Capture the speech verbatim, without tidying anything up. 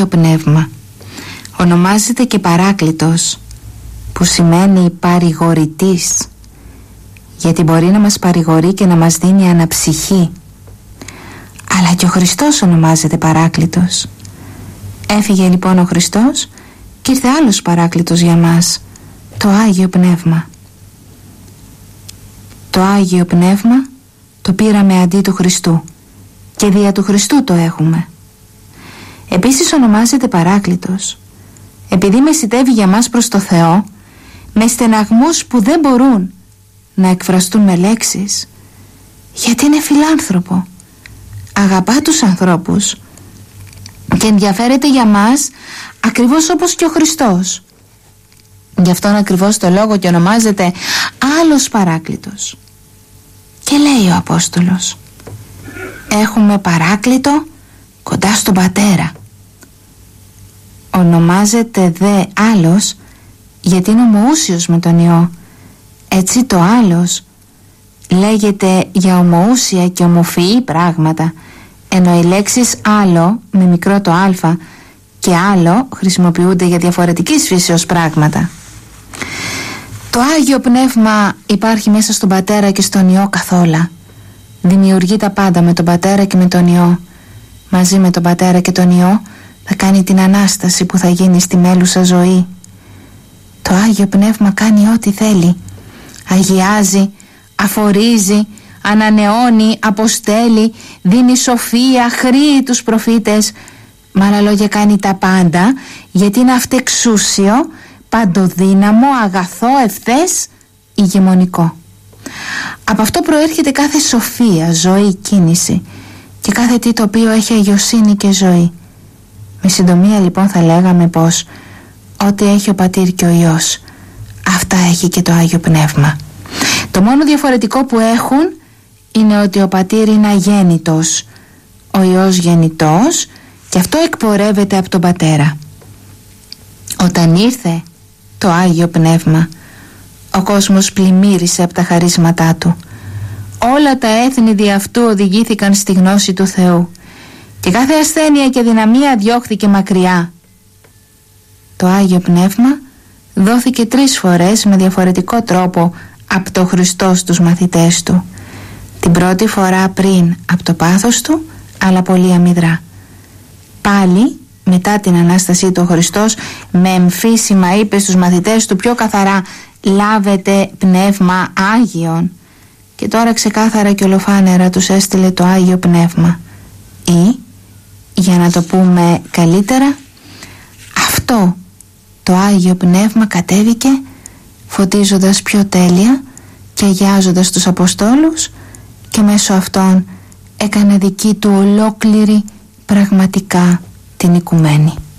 Άγιο Πνεύμα. Ονομάζεται και Παράκλητος, που σημαίνει παρηγορητής, γιατί μπορεί να μας παρηγορεί και να μας δίνει αναψυχή. Αλλά και ο Χριστός ονομάζεται Παράκλητος. Έφυγε λοιπόν ο Χριστός και ήρθε άλλος Παράκλητος για μας, το Άγιο Πνεύμα. Το Άγιο Πνεύμα το πήραμε αντί του Χριστού και δια του Χριστού το έχουμε. Επίσης ονομάζεται Παράκλητος επειδή μεσιτεύει για μας προς το Θεό με στεναγμούς που δεν μπορούν να εκφραστούν με λέξεις, γιατί είναι φιλάνθρωπο, αγαπά τους ανθρώπους και ενδιαφέρεται για μας ακριβώς όπως και ο Χριστός. Γι' αυτόν ακριβώς το λόγο και ονομάζεται άλλος Παράκλητος. Και λέει ο Απόστολος, έχουμε Παράκλητο κοντά στον Πατέρα. Ονομάζεται δε άλλος γιατί είναι ομοούσιος με τον Υιό. Έτσι το άλλος λέγεται για ομοούσια και ομοφυή πράγματα, ενώ οι λέξεις άλλο με μικρό το α και άλλο χρησιμοποιούνται για διαφορετικής φύσεως πράγματα. Το Άγιο Πνεύμα υπάρχει μέσα στον Πατέρα και στον Υιό καθόλα. Δημιουργεί τα πάντα με τον Πατέρα και με τον Υιό. Μαζί με τον Πατέρα και τον Υιό θα κάνει την Ανάσταση που θα γίνει στη μέλουσα ζωή. Το Άγιο Πνεύμα κάνει ό,τι θέλει. Αγιάζει, αφορίζει, ανανεώνει, αποστέλει, δίνει σοφία, χρήει τους προφήτες. Με άλλα λόγια κάνει τα πάντα, γιατί είναι αυτεξούσιο, παντοδύναμο, αγαθό, ευθές, ηγεμονικό. Από αυτό προέρχεται κάθε σοφία, ζωή, κίνηση και κάθε τι το οποίο έχει αγιοσύνη και ζωή. Με συντομία λοιπόν θα λέγαμε πως ό,τι έχει ο Πατήρ και ο Υιός, αυτά έχει και το Άγιο Πνεύμα. Το μόνο διαφορετικό που έχουν είναι ότι ο Πατήρ είναι αγέννητος, ο Υιός γεννητός, και αυτό εκπορεύεται από τον Πατέρα. Όταν ήρθε το Άγιο Πνεύμα, ο κόσμος πλημμύρισε από τα χαρίσματά του. Όλα τα έθνη δι' αυτού οδηγήθηκαν στη γνώση του Θεού και κάθε ασθένεια και δυναμία διώχθηκε μακριά. Το Άγιο Πνεύμα δόθηκε τρεις φορές με διαφορετικό τρόπο από το Χριστό στους μαθητές του. Την πρώτη φορά πριν από το πάθος του, αλλά πολύ αμυδρά. Πάλι μετά την Ανάστασή του ο Χριστός με εμφύσιμα είπε στους μαθητές του πιο καθαρά, λάβετε Πνεύμα Άγιον, και τώρα ξεκάθαρα και ολοφάνερα τους έστειλε το Άγιο Πνεύμα. Ή, για να το πούμε καλύτερα, αυτό το Άγιο Πνεύμα κατέβηκε φωτίζοντας πιο τέλεια και αγιάζοντας τους Αποστόλους και μέσω αυτών έκανε δική του ολόκληρη πραγματικά την οικουμένη.